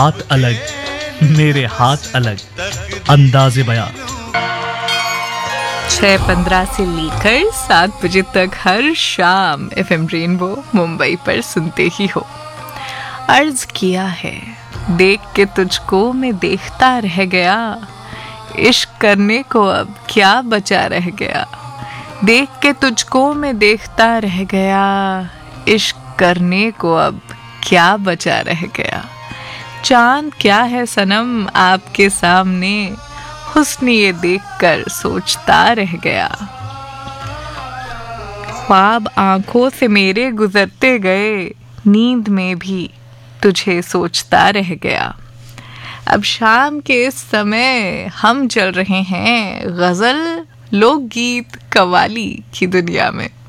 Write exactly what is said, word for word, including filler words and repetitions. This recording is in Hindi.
हाथ अलग, मेरे हाथ अलग, अंदाज़े बयां। छह पंद्रह से लेकर सात बजे तक हर शाम एफएम रेनबो मुंबई पर सुनते ही हो। अर्ज किया है, देख के तुझको मैं देखता रह गया, इश्क करने को अब क्या बचा रह गया। देख के तुझको मैं देखता रह गया, इश्क करने को अब क्या बचा रह गया। चांद क्या है सनम आपके सामने, हुस्न ये देखकर सोचता रह गया। ख्वाब आंखों से मेरे गुजरते गए, नींद में भी तुझे सोचता रह गया। अब शाम के इस समय हम चल रहे हैं गजल लोकगीत कव्वाली की दुनिया में।